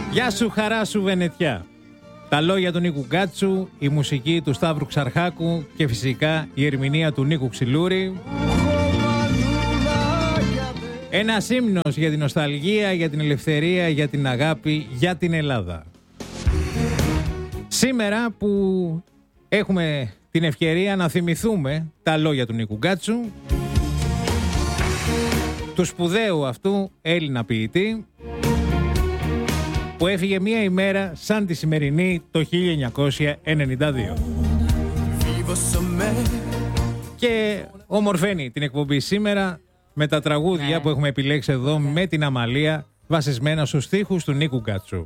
Γεια σου, χαρά σου, Βενετιά. Τα λόγια του Νίκου Γκάτσου, η μουσική του Σταύρου Ξαρχάκου και φυσικά η ερμηνεία του Νίκου Ξυλούρη. Ένας ύμνος για την νοσταλγία, για την ελευθερία, για την αγάπη, για την Ελλάδα. Σήμερα που έχουμε την ευκαιρία να θυμηθούμε τα λόγια του Νίκου Γκάτσου, του σπουδαίου αυτού Έλληνα ποιητή, που έφυγε μία ημέρα σαν τη σημερινή το 1992. Και ομορφαίνει την εκπομπή σήμερα με τα τραγούδια που έχουμε επιλέξει εδώ με την Αμαλία, βασισμένα στους στίχους του Νίκου Γκάτσου.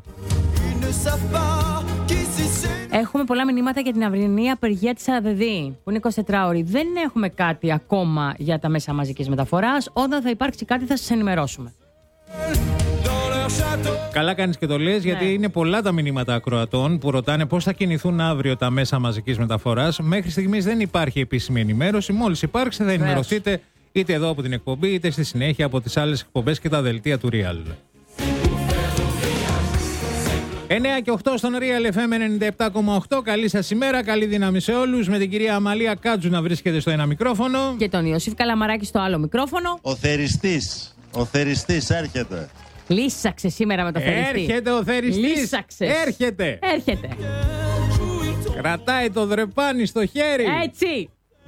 Έχουμε πολλά μηνύματα για την αυρινή απεργία της ΑΔΔ, που είναι 24ωρη. Δεν έχουμε κάτι ακόμα για τα μέσα μαζικής μεταφοράς. Όταν θα υπάρξει κάτι θα σας ενημερώσουμε. Καλά κάνεις και το λες, γιατί είναι πολλά τα μηνύματα ακροατών που ρωτάνε πώς θα κινηθούν αύριο τα μέσα μαζικής μεταφοράς. Μέχρι στιγμής δεν υπάρχει επίσημη ενημέρωση. Μόλις υπάρξει θα ενημερωθείτε είτε εδώ από την εκπομπή, είτε στη συνέχεια από τις άλλες εκπομπές και τα δελτία του Real. 9 και 8 στον Real FM 97,8. Καλή σας ημέρα, καλή δύναμη σε όλους. Με την κυρία Αμαλία Κάτζου να βρίσκεται στο ένα μικρόφωνο. Και τον Ιωσήφ Καλαμαράκη στο άλλο μικρόφωνο. Ο θεριστής έρχεται. Λύσαξε σήμερα με το θεριστή. Έρχεται ο θεριστής. Λύσαξε. Έρχεται. Κρατάει το δρεπάνι στο χέρι. Έτσι.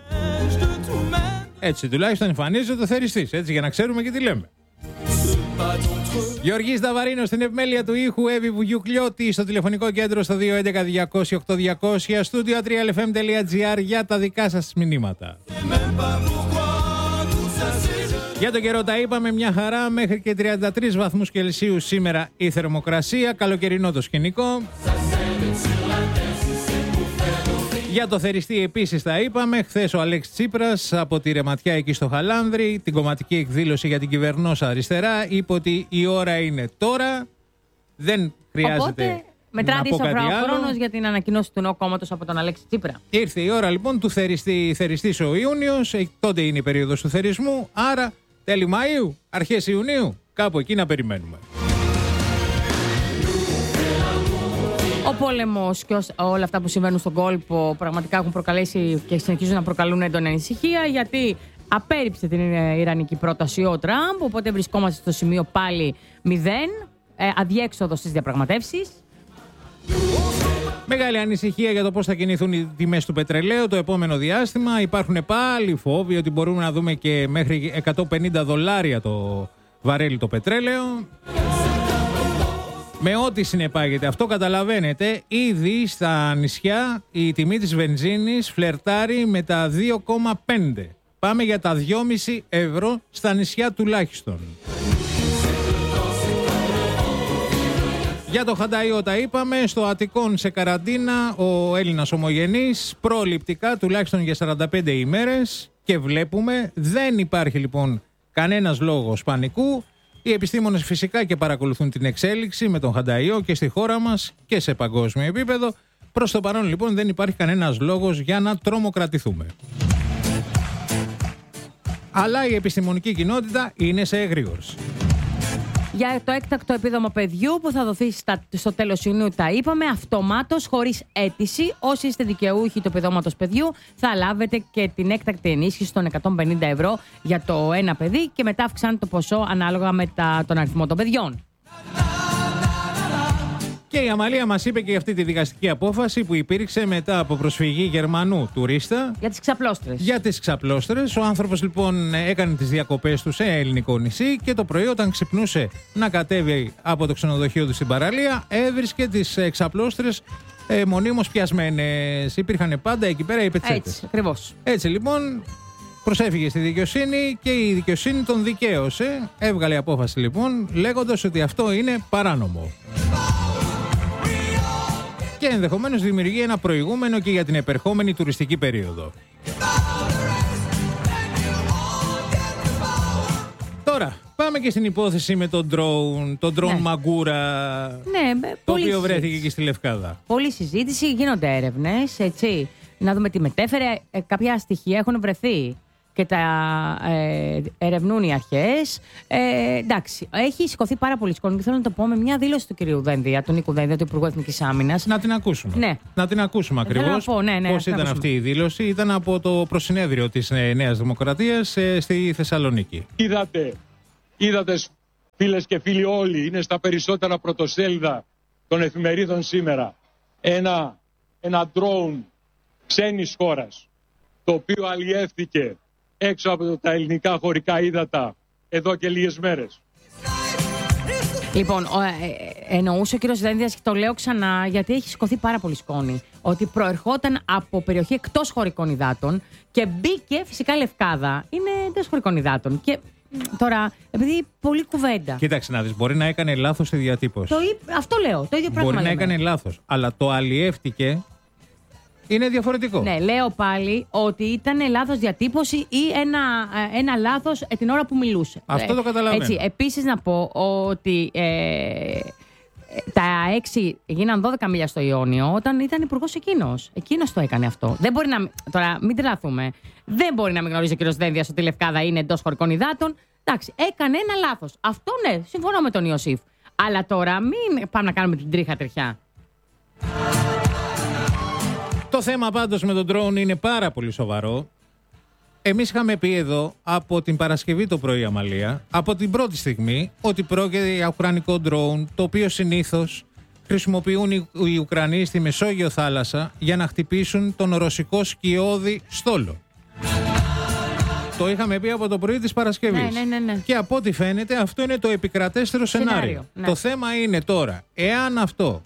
Έτσι τουλάχιστον εμφανίζεται ο θεριστής. Έτσι για να ξέρουμε και τι λέμε. Γεωργής Δαβαρίνος στην επιμέλεια του ήχου, Εύη Βουγιουκλιώτη στο τηλεφωνικό κέντρο στο 211-200-8200, στούντιο 3lfm.gr για τα δικά σας μηνύματα. Για τον καιρό τα είπαμε, μια χαρά, μέχρι και 33 βαθμούς Κελσίου σήμερα η θερμοκρασία, καλοκαιρινό το σκηνικό. Για το θεριστή επίσης τα είπαμε, χθες ο Αλέξης Τσίπρας από τη Ρεματιά εκεί στο Χαλάνδρη, την κομματική εκδήλωση για την κυβερνόσα αριστερά, είπε ότι η ώρα είναι τώρα, δεν χρειάζεται. Οπότε, μετράται ο χρόνος για την ανακοινώση του νέου κόμματος από τον Αλέξη Τσίπρα. Ήρθε η ώρα λοιπόν του θεριστής ο Ιούνιος, τότε είναι η περίοδος του θερισμού, άρα τέλη Μαΐου, αρχές Ιουνίου, κάπου εκεί να περιμένουμε. Ο πόλεμος και όλα αυτά που συμβαίνουν στον κόλπο πραγματικά έχουν προκαλέσει και συνεχίζουν να προκαλούν έντονη ανησυχία, γιατί απέρριψε την ιρανική πρόταση ο Τραμπ, οπότε βρισκόμαστε στο σημείο πάλι 0, αδιέξοδο στις διαπραγματεύσεις. Μεγάλη ανησυχία για το πώς θα κινηθούν οι τιμές του πετρελαίου το επόμενο διάστημα. Υπάρχουν πάλι φόβοι ότι μπορούμε να δούμε και μέχρι $150 το βαρέλι το πετρέλαιο. Με ό,τι συνεπάγεται αυτό, καταλαβαίνετε, ήδη στα νησιά η τιμή της βενζίνης φλερτάρει με τα 2,5. Πάμε για τα 2,5 ευρώ στα νησιά τουλάχιστον. Για το Χανταϊό τα είπαμε, στο Αττικόν σε καραντίνα ο Έλληνας ομογενής, προληπτικά τουλάχιστον για 45 ημέρες, και βλέπουμε δεν υπάρχει λοιπόν κανένας λόγος πανικού. Οι επιστήμονες φυσικά και παρακολουθούν την εξέλιξη με τον Χανταϊό και στη χώρα μας και σε παγκόσμιο επίπεδο. Προς το παρόν λοιπόν δεν υπάρχει κανένας λόγος για να τρομοκρατηθούμε. Αλλά η επιστημονική κοινότητα είναι σε εγρήγορση. Για το έκτακτο επίδομα παιδιού που θα δοθεί στο τέλος Ιουνίου, τα είπαμε, αυτομάτως, χωρίς αίτηση. Όσοι είστε δικαιούχοι του επιδόματος παιδιού, θα λάβετε και την έκτακτη ενίσχυση των 150 ευρώ για το ένα παιδί, και μετά αυξάνεται το ποσό ανάλογα με τον αριθμό των παιδιών. Και η Αμαλία μας είπε και για αυτή τη δικαστική απόφαση που υπήρξε μετά από προσφυγή Γερμανού τουρίστα. Για τις ξαπλώστρες. Για τις ξαπλώστρες. Ο άνθρωπος λοιπόν έκανε τις διακοπές του σε ελληνικό νησί και το πρωί, όταν ξυπνούσε να κατέβει από το ξενοδοχείο του στην παραλία, έβρισκε τις ξαπλώστρες μονίμως πιασμένες. Υπήρχαν πάντα εκεί πέρα οι πετσέτες. Έτσι, ακριβώς. Έτσι λοιπόν προσέφυγε στη δικαιοσύνη και η δικαιοσύνη τον δικαίωσε. Έβγαλε απόφαση λοιπόν λέγοντας ότι αυτό είναι παράνομο. Και ενδεχομένως δημιουργεί ένα προηγούμενο και για την επερχόμενη τουριστική περίοδο. Τώρα, πάμε και στην υπόθεση με τον drone Μαγκούρα, το οποίο βρέθηκε εκεί στη Λευκάδα. Πολλή συζήτηση, γίνονται έρευνες, έτσι, να δούμε τι μετέφερε. Κάποια στοιχεία έχουν βρεθεί και τα ερευνούν οι αρχές. Εντάξει, έχει σηκωθεί πάρα πολύ σκόνη και θέλω να το πω με μια δήλωση του κυρίου Δένδια, του Νίκου Δένδια, του Υπουργού Εθνικής Άμυνας. Να την ακούσουμε. Ναι. Να την ακούσουμε ακριβώς. Πώς ήταν αυτή η δήλωση. Ήταν από το προσυνέδριο της Νέας Δημοκρατίας στη Θεσσαλονίκη. Είδατε, φίλες και φίλοι όλοι, είναι στα περισσότερα πρωτοσέλιδα των εφημερίδων σήμερα. Ένα drone ξένης χώρας, το οποίο αλλιεύθηκε έξω από τα ελληνικά χωρικά ύδατα εδώ και λίγες μέρες. Λοιπόν, εννοούσε ο κύριος Δένδιας, και το λέω ξανά γιατί έχει σηκωθεί πάρα πολύ σκόνη, ότι προερχόταν από περιοχή εκτός χωρικών υδάτων και μπήκε φυσικά Λευκάδα. Είναι εντός χωρικών υδάτων. Και τώρα, επειδή πολλή κουβέντα. Κοίταξε να δεις, μπορεί να έκανε λάθος στη διατύπωση. Αυτό λέω, το ίδιο πράγμα. Μπορεί να έκανε λάθος, αλλά το αλλιεύτηκε είναι διαφορετικό. Ναι, λέω πάλι ότι ήταν λάθος διατύπωση ή ένα λάθος την ώρα που μιλούσε. Αυτό το καταλαβαίνω. Έτσι, επίσης να πω ότι τα 6 γίναν 12 μίλια στο Ιόνιο όταν ήταν υπουργός εκείνος. Εκείνος το έκανε αυτό. Δεν μπορεί να. Τώρα, μην τρελαθούμε. Δεν μπορεί να μην γνωρίζει ο κύριος Δένδιας ότι η Λευκάδα είναι εντός χωρικών υδάτων. Εντάξει, έκανε ένα λάθος. Αυτό ναι, συμφωνώ με τον Ιωσήφ. Αλλά τώρα μην πάμε να κάνουμε την τρίχα τριχιά. Το θέμα πάντως με τον drone είναι πάρα πολύ σοβαρό. Εμείς είχαμε πει εδώ από την Παρασκευή το πρωί, Αμαλία, από την πρώτη στιγμή, ότι πρόκειται για ουκρανικό drone, το οποίο συνήθως χρησιμοποιούν οι Ουκρανοί στη Μεσόγειο θάλασσα για να χτυπήσουν τον ρωσικό σκιώδη στόλο. Το είχαμε πει από το πρωί της Παρασκευής. Ναι. Και από ό,τι φαίνεται αυτό είναι το επικρατέστερο σενάριο. Ναι. Το θέμα είναι τώρα, εάν αυτό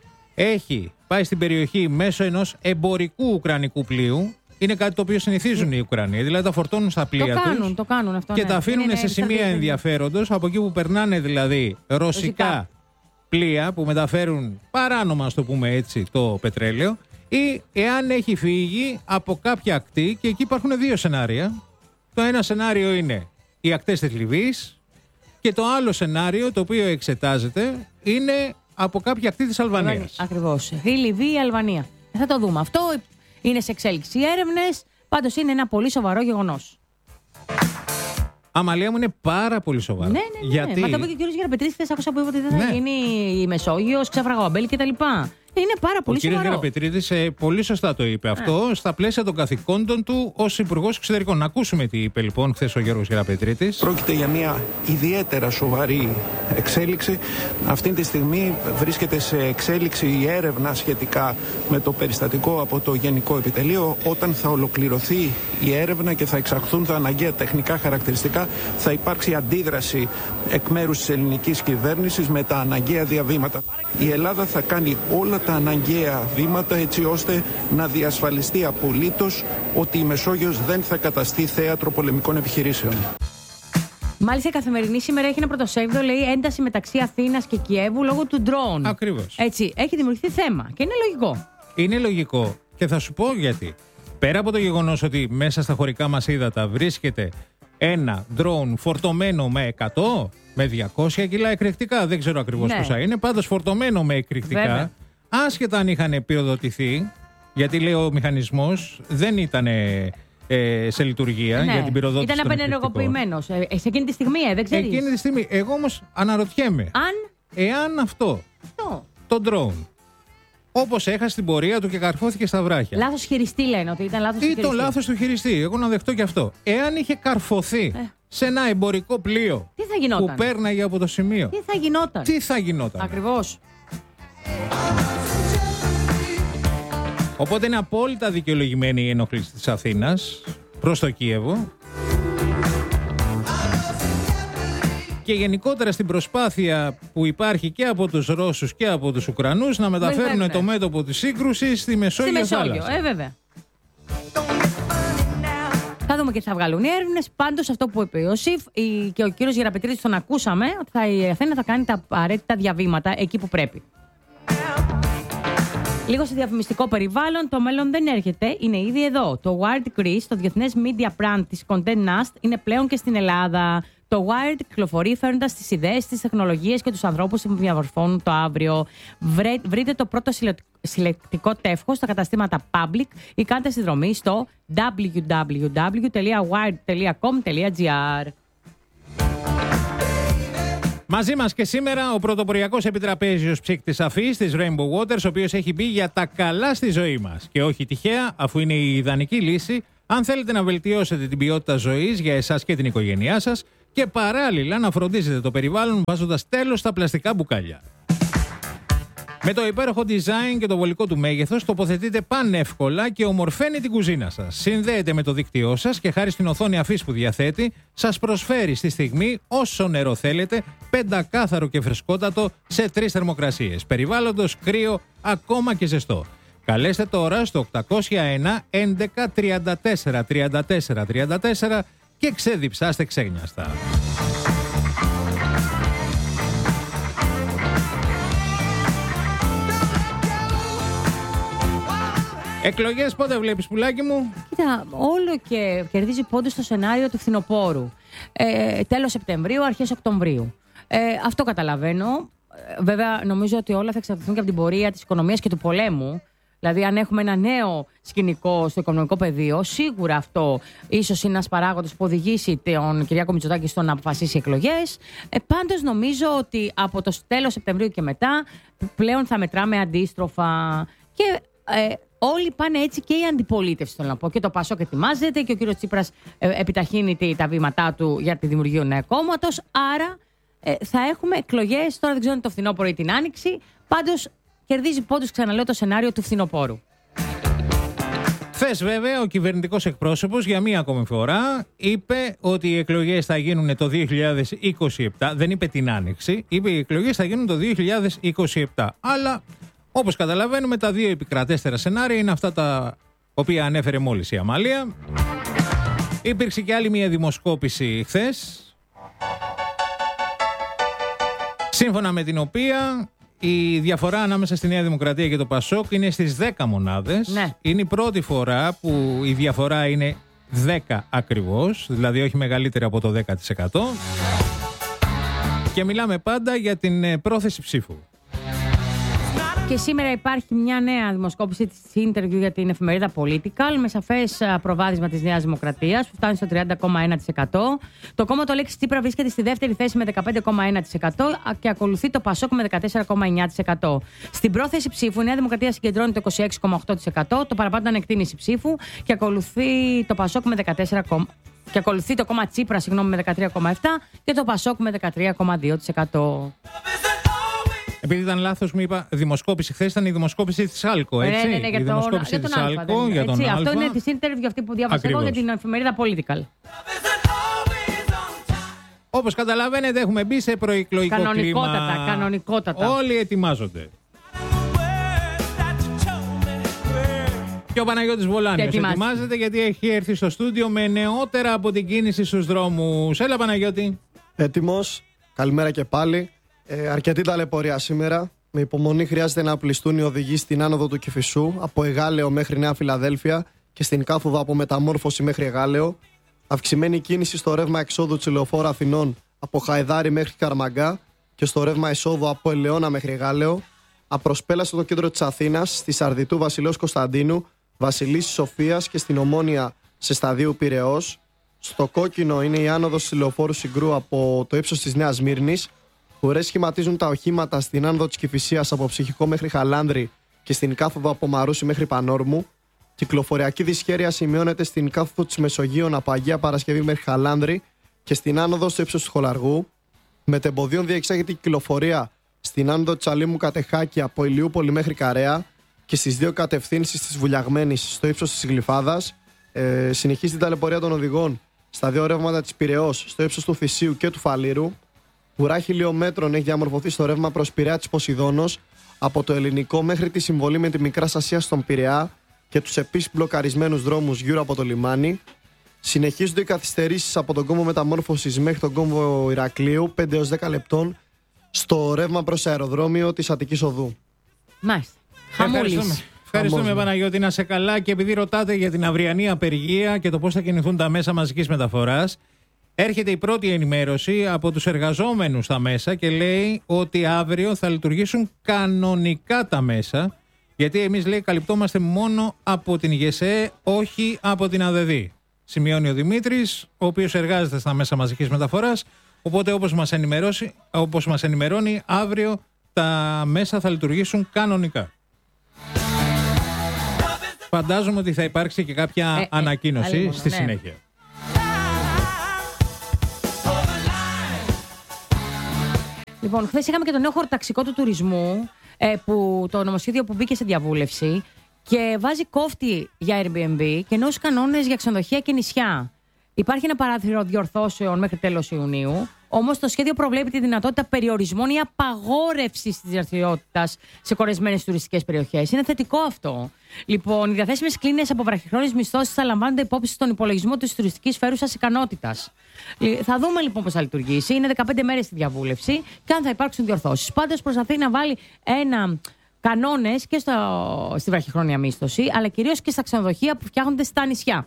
έχει πάει στην περιοχή μέσω ενός εμπορικού ουκρανικού πλοίου, είναι κάτι το οποίο συνηθίζουν οι Ουκρανοί. Δηλαδή τα φορτώνουν στα πλοία τους το κάνουν αυτό, και τα αφήνουν σε σημεία ενδιαφέροντος, από εκεί που περνάνε δηλαδή ρωσικά πλοία που μεταφέρουν παράνομα, ας το πούμε έτσι, το πετρέλαιο, ή εάν έχει φύγει από κάποια ακτή, και εκεί υπάρχουν δύο σενάρια. Το ένα σενάριο είναι οι ακτές της Λιβύης και το άλλο σενάριο, το οποίο εξετάζεται, είναι από κάποια ακτή της Αλβανίας. Ακριβώς. Η Λιβύη, η Αλβανία. Θα το δούμε. Αυτό είναι σε εξέλιξη οι έρευνες. Πάντως είναι ένα πολύ σοβαρό γεγονός. Αμαλία μου, είναι πάρα πολύ σοβαρό. Ναι. Γιατί... Μα το είπε και ο κύριος Γεραπετρίδης χθες, άκουσα που είπε ότι δεν θα γίνει η Μεσόγειος, ξέφραγα ο Αμπέλ κτλ. Είναι πάρα πολύ σοβαρό. Ο κύριος Γεραπετρίδης πολύ σωστά το είπε αυτό στα πλαίσια των καθηκόντων του ως Υπουργός Εξωτερικών. Να ακούσουμε τι είπε λοιπόν χθες ο Γιώργος Γεραπετρίδης. Πρόκειται για μια ιδιαίτερα σοβαρή εξέλιξη. Αυτή τη στιγμή βρίσκεται σε εξέλιξη η έρευνα σχετικά με το περιστατικό από το Γενικό Επιτελείο. Όταν θα ολοκληρωθεί η έρευνα και θα εξαχθούν τα αναγκαία τεχνικά χαρακτηριστικά, θα υπάρξει αντίδραση εκ μέρους της ελληνικής κυβέρνησης με τα αναγκαία διαβήματα. Η Ελλάδα θα κάνει όλα τα αναγκαία βήματα έτσι ώστε να διασφαλιστεί απολύτως ότι η Μεσόγειος δεν θα καταστεί θέατρο πολεμικών επιχειρήσεων. Μάλιστα η Καθημερινή σήμερα έχει ένα πρωτοσέλιδο, λέει ένταση μεταξύ Αθήνας και Κιέβου λόγω του ντρόουν. Ακριβώς. Έτσι, έχει δημιουργηθεί θέμα και είναι λογικό. Είναι λογικό και θα σου πω γιατί. Πέρα από το γεγονός ότι μέσα στα χωρικά μας ύδατα βρίσκεται ένα drone φορτωμένο με 100, με 200 κιλά εκρηκτικά, δεν ξέρω ακριβώς πόσα είναι, πάντως φορτωμένο με εκρηκτικά. Βέβαια. Άσχετα αν είχαν πυροδοτηθεί, γιατί λέει ο μηχανισμός δεν ήταν σε λειτουργία για την πυροδότηση. Ήταν απενεργοποιημένος. Σε εκείνη τη στιγμή, δεν ξέρεις. Εκείνη τη στιγμή. Εγώ όμως αναρωτιέμαι. Εάν αυτό το drone, όπως έχασε την πορεία του και καρφώθηκε στα βράχια. Λάθος χειριστή λένε ότι ήταν λάθος του χειριστή. Ή το λάθος του χειριστή. Εγώ να δεχτώ και αυτό. Εάν είχε καρφωθεί σε ένα εμπορικό πλοίο που πέρναγε από το σημείο. Τι θα γινόταν. Ακριβώς. Οπότε είναι απόλυτα δικαιολογημένη η ενόχληση της Αθήνας προς το Κίεβο και γενικότερα στην προσπάθεια που υπάρχει και από τους Ρώσους και από τους Ουκρανούς να μεταφέρουν το μέτωπο της σύγκρουσης στη Μεσόγειο θάλασσα. Βέβαια. Θα δούμε και τι θα βγάλουν οι έρευνες. Πάντως αυτό που είπε ο Ιωσήφ και ο κύριος Γεραπετρίδης τον ακούσαμε, ότι η Αθήνα θα κάνει τα απαραίτητα διαβήματα εκεί που πρέπει. Λίγο σε διαφημιστικό περιβάλλον, το μέλλον δεν έρχεται, είναι ήδη εδώ. Το Wired Greece, το διεθνές media brand της Condé Nast, είναι πλέον και στην Ελλάδα. Το Wired κυκλοφορεί φέρνοντας τις ιδέες, τις τεχνολογίες και τους ανθρώπους που διαμορφώνουν το αύριο. Βρείτε το πρώτο συλλεκτικό τεύχος στα καταστήματα Public ή κάντε συνδρομή στο www.wired.com.gr. Μαζί μας και σήμερα ο πρωτοποριακός επιτραπέζιος ψύκτης αφής της Rainbow Waters, ο οποίος έχει μπει για τα καλά στη ζωή μας. Και όχι τυχαία, αφού είναι η ιδανική λύση αν θέλετε να βελτιώσετε την ποιότητα ζωής για εσάς και την οικογένειά σας και παράλληλα να φροντίζετε το περιβάλλον βάζοντας τέλος στα πλαστικά μπουκάλια. Με το υπέροχο design και το βολικό του μέγεθος τοποθετείτε πανεύκολα και ομορφαίνει την κουζίνα σας. Συνδέεται με το δίκτυό σας και χάρη στην οθόνη αφής που διαθέτει σας προσφέρει στη στιγμή όσο νερό θέλετε, πεντακάθαρο και φρεσκότατο σε 3 θερμοκρασίες. Περιβάλλοντος, κρύο, ακόμα και ζεστό. Καλέστε τώρα στο 801 11 34 34 34 και ξεδιψάστε ξέγνιαστα. Εκλογές πότε βλέπεις, πουλάκι μου? Κοίτα, όλο και κερδίζει πόντους στο σενάριο του φθινοπόρου. Τέλος Σεπτεμβρίου, αρχές Οκτωβρίου. Αυτό καταλαβαίνω. Βέβαια, νομίζω ότι όλα θα εξαρτηθούν και από την πορεία της οικονομίας και του πολέμου. Δηλαδή, αν έχουμε ένα νέο σκηνικό στο οικονομικό πεδίο, σίγουρα αυτό ίσως είναι ένας παράγοντας που οδηγήσει τον Κυριάκο Μητσοτάκη στο να αποφασίσει εκλογές. Πάντως, νομίζω ότι από το τέλος Σεπτεμβρίου και μετά πλέον θα μετράμε αντίστροφα. Και όλοι πάνε έτσι, και η αντιπολίτευση, θέλω να πω. Και το ΠΑΣΟΚ ετοιμάζεται και ο κύριος Τσίπρας επιταχύνει τα βήματά του για τη δημιουργία νέου κόμματος. Άρα θα έχουμε εκλογές. Τώρα δεν ξέρω αν είναι το φθινόπωρο ή την άνοιξη. Πάντως κερδίζει πόντους, ξαναλέω, το σενάριο του φθινοπόρου. Χθες, βέβαια, ο κυβερνητικός εκπρόσωπος για μία ακόμη φορά είπε ότι οι εκλογές θα γίνουν το 2027. Δεν είπε την άνοιξη. Είπε οι εκλογές θα γίνουν το 2027. Αλλά όπως καταλαβαίνουμε, τα δύο επικρατέστερα σενάρια είναι αυτά τα οποία ανέφερε μόλις η Αμάλια. Υπήρξε και άλλη μια δημοσκόπηση χθες, σύμφωνα με την οποία η διαφορά ανάμεσα στη Νέα Δημοκρατία και το ΠΑΣΟΚ είναι στις 10 μονάδες. Ναι. Είναι η πρώτη φορά που η διαφορά είναι 10 ακριβώς, δηλαδή όχι μεγαλύτερη από το 10%. Και μιλάμε πάντα για την πρόθεση ψήφου. Και σήμερα υπάρχει μια νέα δημοσκόπηση της interview για την εφημερίδα Political με σαφές προβάδισμα της Νέας Δημοκρατίας που φτάνει στο 30,1%. Το κόμμα του Αλέξη Τσίπρα βρίσκεται στη δεύτερη θέση με 15,1% και ακολουθεί το ΠΑΣΟΚ με 14,9%. Στην πρόθεση ψήφου η Νέα Δημοκρατία συγκεντρώνει το 26,8%, το παραπάνω ανεκτίμηση ψήφου και ακολουθεί το ΠΑΣΟΚ με 14,1%. Και ακολουθεί το κόμμα Τσίπρα, με 13,7% και το ΠΑΣΟΚ με 13,2%. Επειδή ήταν λάθος, μου είπα δημοσκόπηση χθες, ήταν η δημοσκόπηση της ΑΛΚΟ, έτσι. Ναι, για τον ΑΛΚΟ, για τον αυτό Αλφα. είναι της interview αυτή που διάβασα εγώ για την εφημερίδα Political. Όπως καταλαβαίνετε, έχουμε μπει σε προεκλογικό κλίμα. Κανονικότατα. Όλοι ετοιμάζονται. Και ο Παναγιώτης Βολάνιος ετοιμάζεται γιατί έχει έρθει στο στούντιο με νεότερα από την κίνηση στους δρόμους. Έλα, Παναγιώτη. Έτοιμος. Καλημέρα και πάλι. Αρκετή ταλαιπωρία σήμερα. Με υπομονή χρειάζεται να απληστούν οι οδηγοί στην άνοδο του Κηφισού, από Εγάλεο μέχρι Νέα Φιλαδέλφια και στην κάθοδο από Μεταμόρφωση μέχρι Εγάλεο. Αυξημένη κίνηση στο ρεύμα εξόδου της Λεωφόρου Αθηνών από Χαϊδάρι μέχρι Καρμαγκά και στο ρεύμα εισόδου από Ελαιώνα μέχρι Εγάλεο. Απροσπέλαση στο κέντρο της Αθήνας, στη Σαρδιτού Βασιλέως Κωνσταντίνου, Βασιλίσσης Σοφίας και στην Ομόνια σε σταδίου Πειραιώς. Στο κόκκινο είναι η άνοδος της Λεωφόρου Συγκρού από το ύψος της Νέας Μύρνης. Ουρές σχηματίζουν τα οχήματα στην άνοδο της Κηφισίας από Ψυχικό μέχρι Χαλάνδρη και στην κάθοδο από Μαρούσι μέχρι Πανόρμου. Κυκλοφοριακή δυσχέρεια σημειώνεται στην κάθοδο της Μεσογείων από Αγία Παρασκευή μέχρι Χαλάνδρη και στην άνοδο στο ύψος του Χολαργού. Μετεμποδίων διεξάγεται η κυκλοφορία στην άνοδο της Αλήμου Κατεχάκη από Ηλιούπολη μέχρι Καρέα και στις δύο κατευθύνσεις της Βουλιαγμένης στο ύψος της Γλυφάδας. Συνεχίζει την ταλαιπωρία των οδηγών στα δύο ρεύματα της Πειραιώς στο ύψος του Θησίου και του Φαλήρου. Ουρά χιλιόμετρων έχει διαμορφωθεί στο ρεύμα προς Πειραιά της Ποσειδώνος από το Ελληνικό μέχρι τη συμβολή με τη Μικρά Ασία στον Πειραιά και τους επίσης μπλοκαρισμένους δρόμους γύρω από το λιμάνι. Συνεχίζονται οι καθυστερήσεις από τον κόμβο Μεταμόρφωσης μέχρι τον κόμβο Ηρακλείου 5 έως 10 λεπτών στο ρεύμα προς αεροδρόμιο της Αττικής Οδού. Μάλιστα. Χαμούλης. Ευχαριστούμε, Παναγιώτη, να σε καλά. Και επειδή ρωτάτε για την αυριανή απεργία και το πώς θα κινηθούν τα μέσα μαζικής μεταφοράς, Έρχεται η πρώτη ενημέρωση από τους εργαζόμενους στα μέσα και λέει ότι αύριο θα λειτουργήσουν κανονικά τα μέσα, γιατί εμείς, λέει, καλυπτόμαστε μόνο από την ΓΕΣΕ, όχι από την ΑΔΔ. Σημειώνει ο Δημήτρης, ο οποίος εργάζεται στα μέσα μαζικής μεταφοράς, οπότε όπως μας ενημερώνει, αύριο τα μέσα θα λειτουργήσουν κανονικά. Φαντάζομαι ότι θα υπάρξει και κάποια ανακοίνωση στη συνέχεια. Λοιπόν, χθες είχαμε και το νέο χωροταξικό του τουρισμού, το νομοσχέδιο που μπήκε σε διαβούλευση και βάζει κόφτη για Airbnb και νέους κανόνες για ξενοδοχεία και νησιά. Υπάρχει ένα παράθυρο διορθώσεων μέχρι τέλος Ιουνίου, όμως το σχέδιο προβλέπει τη δυνατότητα περιορισμών ή απαγόρευσης της δραστηριότητας σε κορεσμένες τουριστικές περιοχές. Είναι θετικό αυτό. Λοιπόν, οι διαθέσιμες κλίνες από βραχυχρόνιες μισθώσεις θα λαμβάνονται υπόψη στον υπολογισμό της τουριστικής φέρουσας ικανότητας. Θα δούμε λοιπόν πώς θα λειτουργήσει. Είναι 15 μέρες στη διαβούλευση και αν θα υπάρξουν διορθώσεις. Πάντως προσπαθεί να βάλει κανόνες και στη βραχυχρόνια μίσθωση, αλλά κυρίως και στα ξενοδοχεία που φτιάχνονται στα νησιά.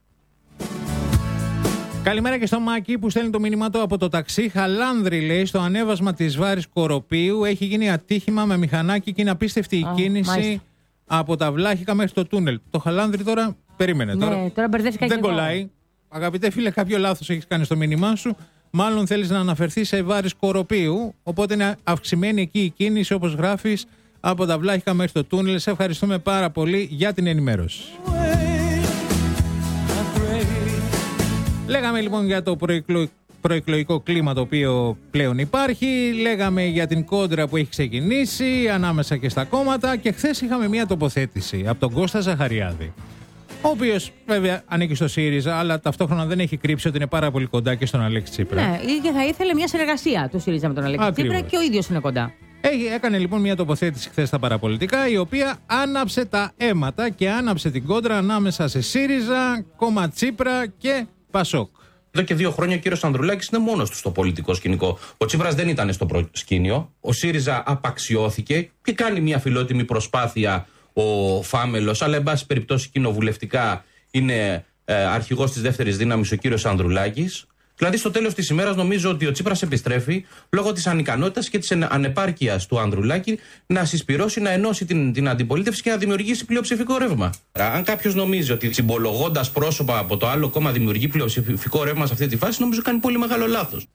Καλημέρα και στο Μάκη που στέλνει το μήνυμα του από το ταξί. Χαλάνδρη, λέει, στο ανέβασμα της Βάρης Κοροπίου έχει γίνει ατύχημα με μηχανάκι και είναι απίστευτη η κίνηση μάλιστα. από τα Βλάχικα μέχρι το τούνελ. Το Χαλάνδρη τώρα περίμενε. Ναι, τώρα μπερδεύτηκα. Δεν κολλάει. Αγαπητέ φίλε, κάποιο λάθος έχεις κάνει στο μήνυμά σου. Μάλλον θέλεις να αναφερθεί σε Βάρης Κοροπίου. Οπότε είναι αυξημένη εκεί η κίνηση, όπως γράφεις, από τα Βλάχικα μέχρι το τούνελ. Σε ευχαριστούμε πάρα πολύ για την ενημέρωση. Λέγαμε λοιπόν για το προεκλογικό κλίμα το οποίο πλέον υπάρχει. Λέγαμε για την κόντρα που έχει ξεκινήσει ανάμεσα και στα κόμματα. Και χθες είχαμε μια τοποθέτηση από τον Κώστα Ζαχαριάδη, ο οποίος βέβαια ανήκει στο ΣΥΡΙΖΑ, αλλά ταυτόχρονα δεν έχει κρύψει ότι είναι πάρα πολύ κοντά και στον Αλέξη Τσίπρα. Ναι, και θα ήθελε μια συνεργασία του ΣΥΡΙΖΑ με τον Αλέξη Τσίπρα και ο ίδιος είναι κοντά. Έκανε λοιπόν μια τοποθέτηση χθες στα παραπολιτικά, η οποία άναψε τα αίματα και άναψε την κόντρα ανάμεσα σε ΣΥΡΙΖΑ, κόμμα Τσίπρα και Πασόκ. Εδώ και 2 χρόνια ο κύριος Ανδρουλάκης είναι μόνος του στο πολιτικό σκηνικό. Ο Τσίπρας δεν ήταν στο προσκήνιο. Ο ΣΥΡΙΖΑ απαξιώθηκε και κάνει μια φιλότιμη προσπάθεια ο Φάμελος, αλλά εν πάση περιπτώσει κοινοβουλευτικά είναι αρχηγός της δεύτερης δύναμης ο κύριος Ανδρουλάκης. Δηλαδή, στο τέλος της ημέρας, νομίζω ότι ο Τσίπρας επιστρέφει λόγω της ανικανότητας και της ανεπάρκειας του Ανδρουλάκη να συσπυρώσει, να ενώσει την αντιπολίτευση και να δημιουργήσει πλειοψηφικό ρεύμα. Αν κάποιος νομίζει ότι συμπολογώντας πρόσωπα από το άλλο κόμμα δημιουργεί πλειοψηφικό ρεύμα σε αυτή τη φάση, νομίζω κάνει πολύ μεγάλο λάθος.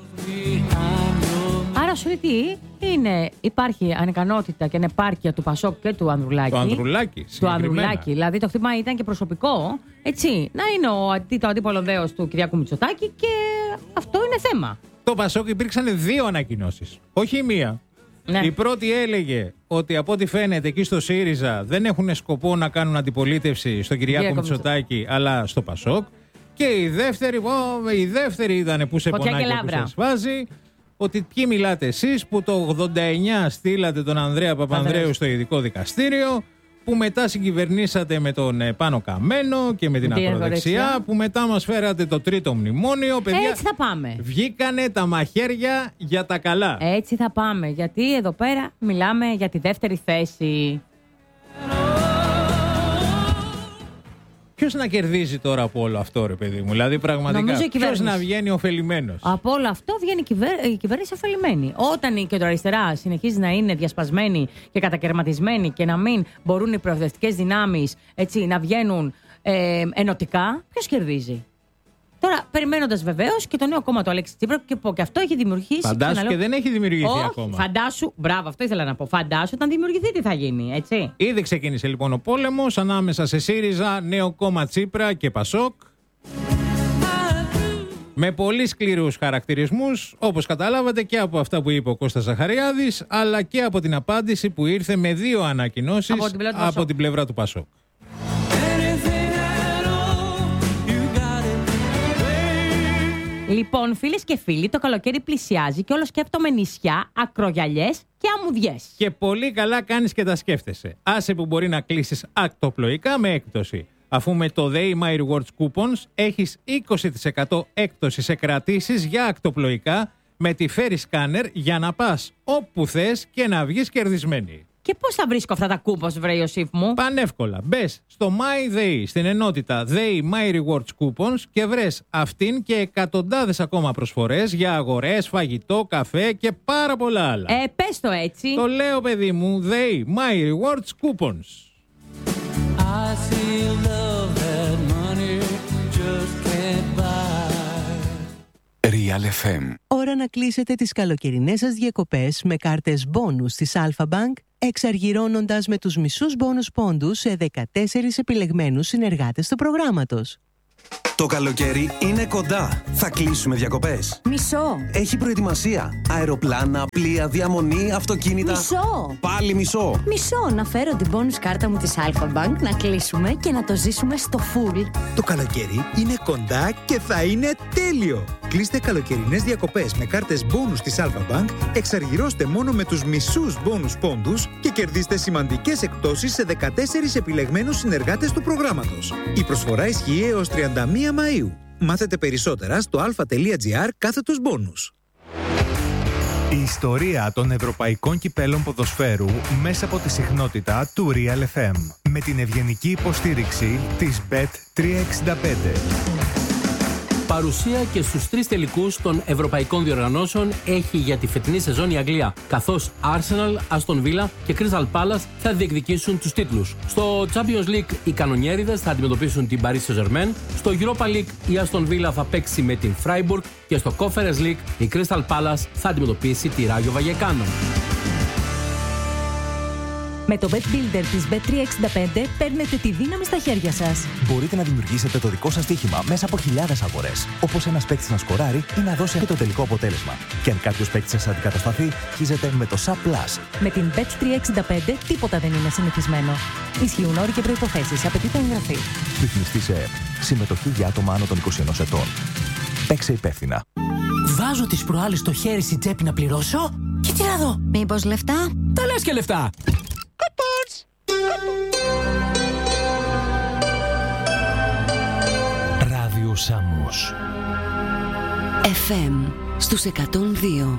Άρα σου λέει υπάρχει ανικανότητα και ανεπάρκεια του Πασόκ και του Ανδρουλάκη. Του Ανδρουλάκη. Δηλαδή το χτύπημα ήταν και προσωπικό. Έτσι, να είναι το αντίπολο δέος του Κυριάκου Μητσοτάκη και αυτό είναι θέμα. Το Πασόκ υπήρξαν 2 ανακοινώσεις, όχι μία. Ναι. Η πρώτη έλεγε ότι από ό,τι φαίνεται εκεί στο ΣΥΡΙΖΑ δεν έχουν σκοπό να κάνουν αντιπολίτευση στον Κυριάκο Μητσοτάκη, αλλά στο Πασόκ. Και η δεύτερη ήταν που σε πονάει και που σε σβάζει. Ότι ποιοι μιλάτε εσείς που το 89 στείλατε τον Ανδρέα Παπανδρέου στο ειδικό δικαστήριο, που μετά συγκυβερνήσατε με τον Πάνο Καμένο και με την ακροδεξιά, που μετά μας φέρατε το 3ο μνημόνιο. Παιδιά, έτσι θα πάμε. Βγήκανε τα μαχαίρια για τα καλά. Έτσι θα πάμε, γιατί εδώ πέρα μιλάμε για τη δεύτερη θέση. Ποιος να κερδίζει τώρα από όλο αυτό, ρε παιδί μου? Δηλαδή, πραγματικά, ποιος να βγαίνει ωφελημένος? Από όλο αυτό βγαίνει η κυβέρνηση ωφελημένη. Όταν η κεντροαριστερά συνεχίζει να είναι διασπασμένη και κατακαιρματισμένη και να μην μπορούν οι προοδευτικές δυνάμεις να βγαίνουν ενωτικά, ποιος κερδίζει? Τώρα, περιμένοντας βεβαίως και το νέο κόμμα του Αλέξη Τσίπρα, και αυτό έχει δημιουργήσει. Φαντάσου και δεν έχει δημιουργηθεί ακόμα. Φαντάσου, μπράβο, αυτό ήθελα να πω. Φαντάσου όταν δημιουργηθεί τι θα γίνει, έτσι. Ήδη ξεκίνησε λοιπόν ο πόλεμος ανάμεσα σε ΣΥΡΙΖΑ, νέο κόμμα Τσίπρα και Πασόκ. Με πολύ σκληρούς χαρακτηρισμούς, όπως καταλάβατε και από αυτά που είπε ο Κώστας Ζαχαριάδης, αλλά και από την απάντηση που ήρθε με 2 ανακοινώσεις από την πλευρά του Πασόκ. Λοιπόν, φίλες και φίλοι, το καλοκαίρι πλησιάζει και όλο σκέφτομαι νησιά, ακρογιαλιές και αμμουδιές. Και πολύ καλά κάνεις και τα σκέφτεσαι. Άσε που μπορεί να κλείσεις ακτοπλοϊκά με έκπτωση. Αφού με το They My Rewards Coupons έχεις 20% έκπτωση σε κρατήσεις για ακτοπλοϊκά με τη Ferry Scanner για να πας όπου θες και να βγεις κερδισμένη. Και πώς θα βρίσκω αυτά τα coupons, βρε Ιωσήφ μου? Πανεύκολα. Μπες στο My στην ενότητα They My Rewards Coupons και βρες αυτήν και εκατοντάδες ακόμα προσφορές για αγορές, φαγητό, καφέ και πάρα πολλά άλλα. Πες το έτσι. Το λέω, παιδί μου, They My Rewards Coupons. I feel love that money just can't buy. Real FM. Ώρα να κλείσετε τις καλοκαιρινές σας διακοπές με κάρτες μπόνους της Alpha Bank, εξαργυρώνοντας με τους μισούς μπόνους πόντους σε 14 επιλεγμένους συνεργάτες του προγράμματος. Το καλοκαίρι είναι κοντά. Θα κλείσουμε διακοπές. Μισό. Έχει προετοιμασία. Αεροπλάνα, πλοία, διαμονή, αυτοκίνητα. Μισό. Πάλι μισό. Μισό. Να φέρω την bonus κάρτα μου της Alpha Bank, να κλείσουμε και να το ζήσουμε στο full. Το καλοκαίρι είναι κοντά και θα είναι τέλειο. Κλείστε καλοκαιρινές διακοπές με κάρτες bonus της Alpha Bank, εξαργυρώστε μόνο με τους μισούς bonus πόντους και κερδίστε σημαντικές εκπτώσεις σε 14 επιλεγμένους συνεργάτες του προγράμματος. Η προσφορά ισχύει έως 31 Μαΐου. Μάθετε περισσότερα στο alpha.gr/bonus. Η ιστορία των ευρωπαϊκών κυπέλων ποδοσφαίρου μέσα από τη συχνότητα του Real FM. Με την ευγενική υποστήριξη της Bet365. Παρουσία και στους 3 τελικούς των ευρωπαϊκών διοργανώσεων έχει για τη φετινή σεζόν η Αγγλία, καθώς Arsenal, Aston Villa και Crystal Palace θα διεκδικήσουν τους τίτλους. Στο Champions League οι κανονιέριδες θα αντιμετωπίσουν την Paris Saint-Germain, στο Europa League η Aston Villa θα παίξει με την Freiburg και στο Conference League η Crystal Palace θα αντιμετωπίσει τη Rayo Vallecano. Με το Bet Builder της Bet365 παίρνετε τη δύναμη στα χέρια σας. Μπορείτε να δημιουργήσετε το δικό σας στοίχημα μέσα από χιλιάδες αγορές. Όπως ένας παίκτης να σκοράρει ή να δώσει και το τελικό αποτέλεσμα. Και αν κάποιος παίκτης σας αντικατασταθεί, χίζετε με το SAP Plus. Με την Bet365 τίποτα δεν είναι συνηθισμένο. Ισχύουν όροι και προϋποθέσεις. Απαιτείται εγγραφή. Ρυθμιστή σε ΕΕΠ. Συμμετοχή για άτομα άνω των 21 ετών. Παίξε υπεύθυνα. Βάζω τις προάλλες το χέρι στην τσέπη να πληρώσω και τι να δω. Μήπως λεφτά? Τα λες και λεφτά. Ράδιο Σάμος FM στους 102.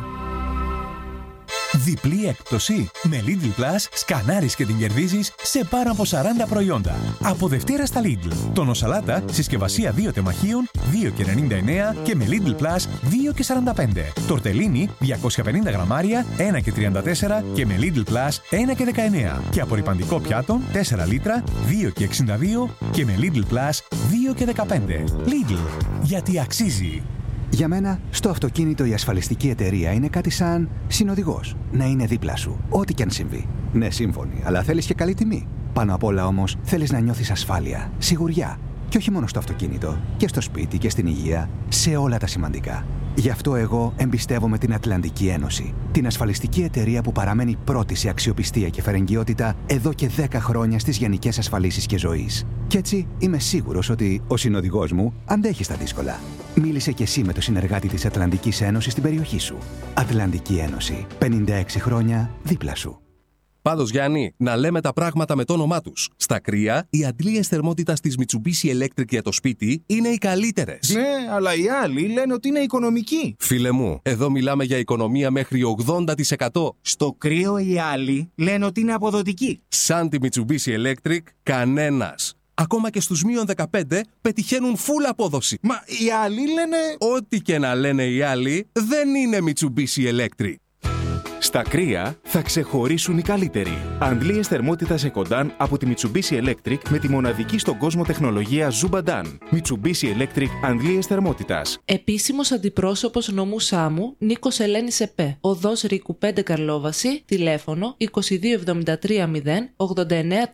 Διπλή έκπτωση. Με Lidl Plus σκανάρεις και την κερδίζεις σε πάρα από 40 προϊόντα. Από Δευτέρα στα Lidl. Τόνο σαλάτα, συσκευασία 2 τεμαχίων, 2,99 και με Lidl Plus 2,45. Τορτελίνι, 250 γραμμάρια, 1,34 και με Lidl Plus 1,19. Και απορρυπαντικό πιάτο, 4 λίτρα, 2,62 και με Lidl Plus 2,15. Lidl, γιατί αξίζει. Για μένα, στο αυτοκίνητο η ασφαλιστική εταιρεία είναι κάτι σαν συνοδηγός. Να είναι δίπλα σου, ό,τι και αν συμβεί. Ναι, σύμφωνοι, αλλά θέλεις και καλή τιμή. Πάνω απ' όλα όμως, θέλεις να νιώθεις ασφάλεια, σιγουριά. Και όχι μόνο στο αυτοκίνητο, και στο σπίτι και στην υγεία, σε όλα τα σημαντικά. Γι' αυτό εγώ εμπιστεύομαι την Ατλαντική Ένωση. Την ασφαλιστική εταιρεία που παραμένει πρώτη σε αξιοπιστία και φερεγγιότητα εδώ και 10 χρόνια στις γενικές ασφαλίσεις και ζωής. Κι έτσι είμαι σίγουρος ότι ο συνοδηγός μου αντέχει στα δύσκολα. Μίλησε κι εσύ με το συνεργάτη της Ατλαντικής Ένωσης στην περιοχή σου. Ατλαντική Ένωση. 56 χρόνια δίπλα σου. Πάντως, Γιάννη, να λέμε τα πράγματα με το όνομά τους. Στα κρύα, οι αντλίες θερμότητας της Mitsubishi Electric για το σπίτι είναι οι καλύτερες. Ναι, αλλά οι άλλοι λένε ότι είναι οικονομικοί. Φίλε μου, εδώ μιλάμε για οικονομία μέχρι 80%. Στο κρύο οι άλλοι λένε ότι είναι αποδοτικοί. Σαν τη Mitsubishi Electric, κανένας. Ακόμα και στους μείον 15 πετυχαίνουν full απόδοση. Μα οι άλλοι λένε... Ό,τι και να λένε οι άλλοι, δεν είναι Mitsubishi Electric. Στα κρύα θα ξεχωρίσουν οι καλύτεροι. Αντλίες θερμότητας Ecodan από τη Mitsubishi Electric με τη μοναδική στον κόσμο τεχνολογία Zubadan. Mitsubishi Electric αντλίες θερμότητας. Επίσημος αντιπρόσωπος νομού Σάμου, Νίκος Ελένης ΕΠΕ. Οδός Ρίκου 5 Καρλόβαση, τηλέφωνο 2273 0 89 450.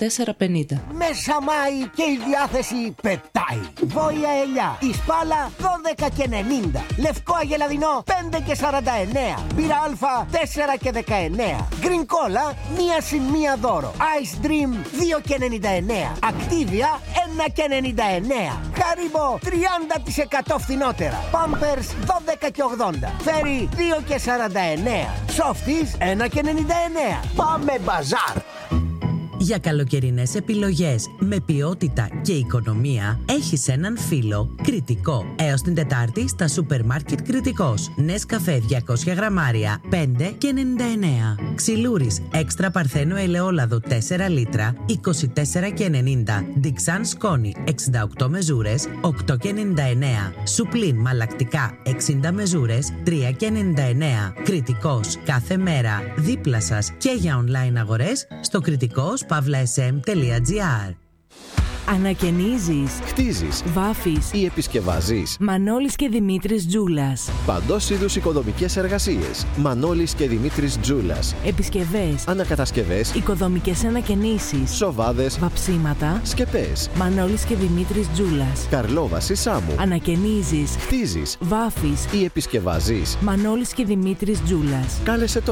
Μέσα Μάη και η διάθεση πετάει. Βόια ελιά, η σπάλα 12 και 90. Λευκό αγελαδινό 5 και 49. Μπύρα αλφα 4 και 19. Green Cola, 1+1 δώρο. Ice Dream, 2 και 99. Activia, 1 και 99. Haribo, 30% φθηνότερα. Pampers, 12 και 80. Fairy, 2 και 49. Softies, 1 και 99. Πάμε μπαζάρ! Για καλοκαιρινές επιλογές με ποιότητα και οικονομία έχεις έναν φίλο Κρητικό. Έως την Τετάρτη στα σούπερ μάρκετ Κρητικός. Νεσκαφέ 200 γραμμάρια 5,99. Ξυλούρης έξτρα παρθένο ελαιόλαδο 4 λίτρα 24,90. Ντιξάν σκόνη 68 μεζούρες 8,99. Σουπλίν μαλακτικά 60 μεζούρες 3,99. Κρητικός κάθε μέρα δίπλα σας και για online αγορές στο kritikos.sm.gr. Ανακαινίζεις, χτίζεις, βάφεις ή επισκευάζεις. Μανώλης και Δημήτρης Τζούλας. Παντός είδους οικοδομικές εργασίες. Μανώλης και Δημήτρης Τζούλας. Επισκευές, ανακατασκευές, οικοδομικές ανακαινήσεις, σοβάδες, βαψίματα, σκεπές. Μανώλης και Δημήτρης Τζούλας. Καρλόβαση Σάμου. Ανακαινίζεις, χτίζεις, βάφεις ή επισκευάζεις. Μανώλης και Δημήτρης Τζούλας. Κάλεσε τώρα.